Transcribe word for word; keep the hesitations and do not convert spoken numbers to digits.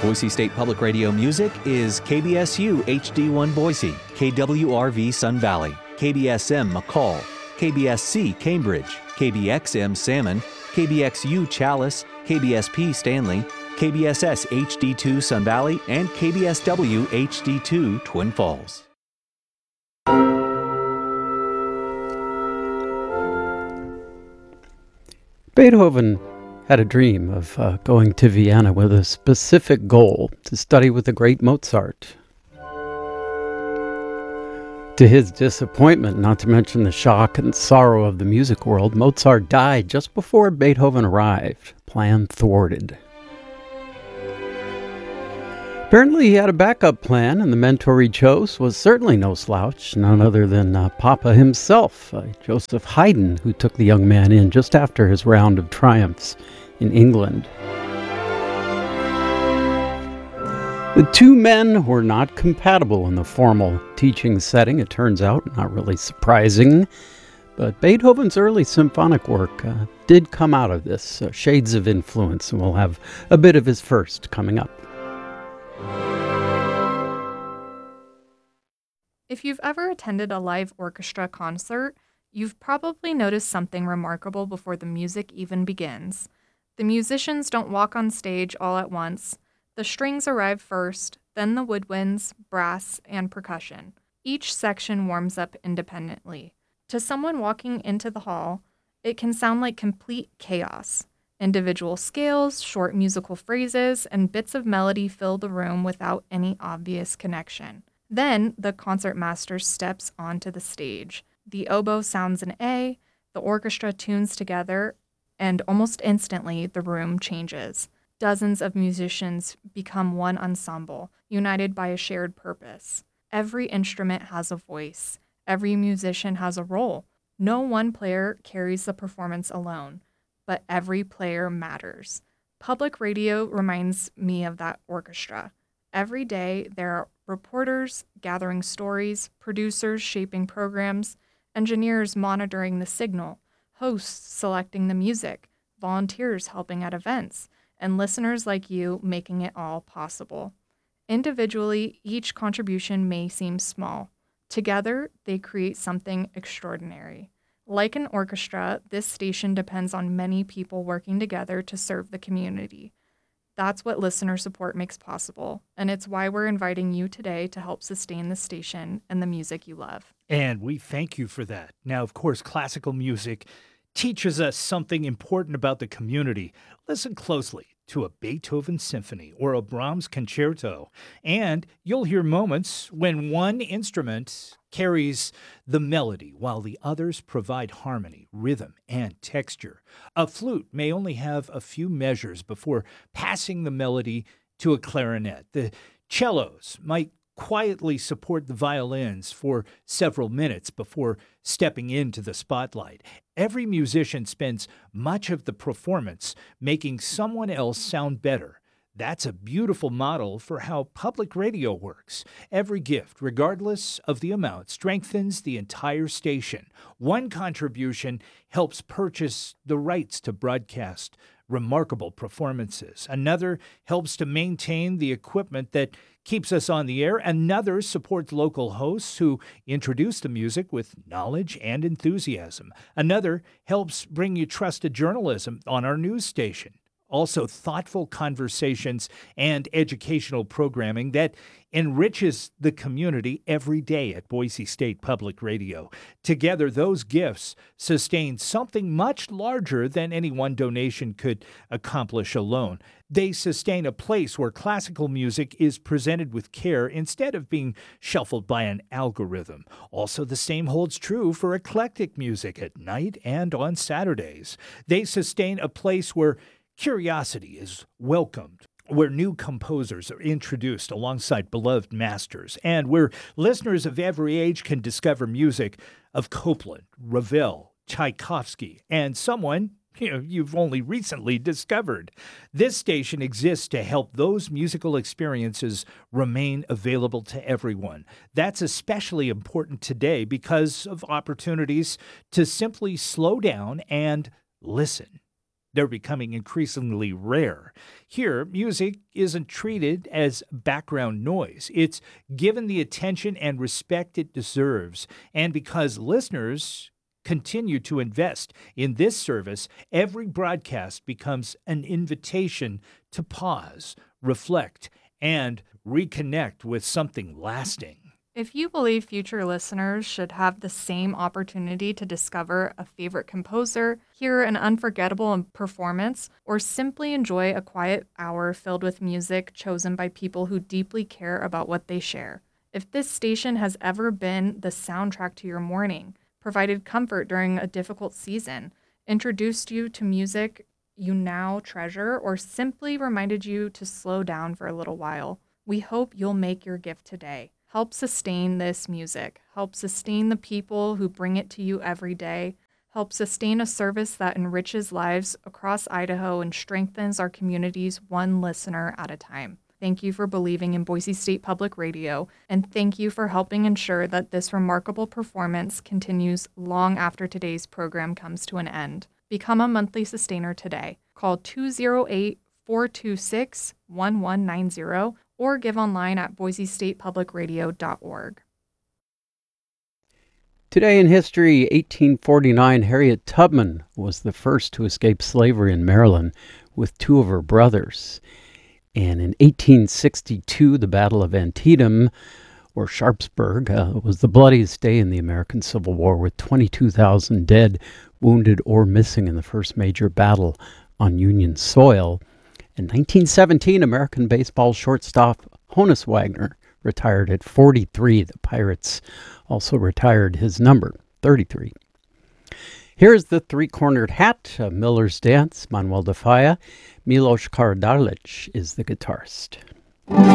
Boise State Public Radio music is K B S U H D one Boise, K W R V Sun Valley, K B S M McCall, K B S C Cambridge, K B X M Salmon, K B X U Chalice, K B S P Stanley, K B S S H D two Sun Valley, and K B S W H D two Twin Falls. Beethoven had a dream of uh, going to Vienna with a specific goal to study with the great Mozart. To his disappointment, not to mention the shock and sorrow of the music world, Mozart died just before Beethoven arrived, plan thwarted. Apparently he had a backup plan, and the mentor he chose was certainly no slouch, none other than uh, Papa himself, uh, Joseph Haydn, who took the young man in just after his round of triumphs in England. The two men were not compatible in the formal teaching setting, it turns out, not really surprising, but Beethoven's early symphonic work uh, did come out of this, uh, shades of influence, and we'll have a bit of his first coming up. If you've ever attended a live orchestra concert, you've probably noticed something remarkable before the music even begins. The musicians don't walk on stage all at once. The strings arrive first, then the woodwinds, brass, and percussion. Each section warms up independently. To someone walking into the hall, it can sound like complete chaos. Individual scales, short musical phrases, and bits of melody fill the room without any obvious connection. Then, the concertmaster steps onto the stage. The oboe sounds an A, the orchestra tunes together, and almost instantly, the room changes. Dozens of musicians become one ensemble, united by a shared purpose. Every instrument has a voice. Every musician has a role. No one player carries the performance alone, but every player matters. Public radio reminds me of that orchestra. Every day, there are reporters gathering stories, producers shaping programs, engineers monitoring the signal, hosts selecting the music, volunteers helping at events, and listeners like you making it all possible. Individually, each contribution may seem small. Together, they create something extraordinary. Like an orchestra, this station depends on many people working together to serve the community. That's what listener support makes possible, and it's why we're inviting you today to help sustain the station and the music you love. And we thank you for that. Now, of course, classical music teaches us something important about the community. Listen closely to a Beethoven symphony or a Brahms concerto, and you'll hear moments when one instrument carries the melody while the others provide harmony, rhythm, and texture. A flute may only have a few measures before passing the melody to a clarinet. The cellos might quietly support the violins for several minutes before stepping into the spotlight. Every musician spends much of the performance making someone else sound better. That's a beautiful model for how public radio works. Every gift, regardless of the amount, strengthens the entire station. One contribution helps purchase the rights to broadcast remarkable performances. Another helps to maintain the equipment that keeps us on the air. Another supports local hosts who introduce the music with knowledge and enthusiasm. Another helps bring you trusted journalism on our news station. Also, thoughtful conversations and educational programming that enriches the community every day at Boise State Public Radio. Together, those gifts sustain something much larger than any one donation could accomplish alone. They sustain a place where classical music is presented with care instead of being shuffled by an algorithm. Also, the same holds true for eclectic music at night and on Saturdays. They sustain a place where curiosity is welcomed, where new composers are introduced alongside beloved masters, and where listeners of every age can discover music of Copland, Ravel, Tchaikovsky, and someone you know, you've only recently discovered. This station exists to help those musical experiences remain available to everyone. That's especially important today because of opportunities to simply slow down and listen. They're becoming increasingly rare. Here, music isn't treated as background noise. It's given the attention and respect it deserves. And because listeners continue to invest in this service, every broadcast becomes an invitation to pause, reflect, and reconnect with something lasting. If you believe future listeners should have the same opportunity to discover a favorite composer, hear an unforgettable performance, or simply enjoy a quiet hour filled with music chosen by people who deeply care about what they share, if this station has ever been the soundtrack to your morning, provided comfort during a difficult season, introduced you to music you now treasure, or simply reminded you to slow down for a little while, we hope you'll make your gift today. Help sustain this music. Help sustain the people who bring it to you every day. Help sustain a service that enriches lives across Idaho and strengthens our communities one listener at a time. Thank you for believing in Boise State Public Radio, and thank you for helping ensure that this remarkable performance continues long after today's program comes to an end. Become a monthly sustainer today. Call two oh eight, four two six, one one nine zero or give online at boise state public radio dot org. Today in history, eighteen forty-nine, Harriet Tubman was the first to escape slavery in Maryland with two of her brothers. And in eighteen sixty-two, the Battle of Antietam, or Sharpsburg, uh, was the bloodiest day in the American Civil War, with twenty-two thousand dead, wounded, or missing in the first major battle on Union soil. In nineteen seventeen, American baseball shortstop Honus Wagner retired at forty-three. The Pirates also retired his number, thirty-three. Here's the three-cornered hat of Miller's Dance, Manuel de Falla. Milos Karadarlich is the guitarist.